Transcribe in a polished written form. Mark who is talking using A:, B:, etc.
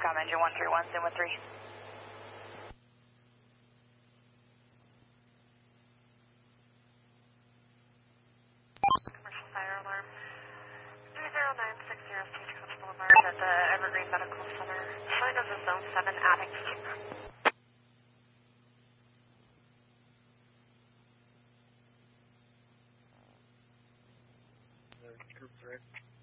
A: com engine 131, Zuma 3.
B: Commercial fire alarm. 30960 Stagecoach Boulevard at the Evergreen Medical Center. Sign of the Zone 7 attic heat.
C: Group 3.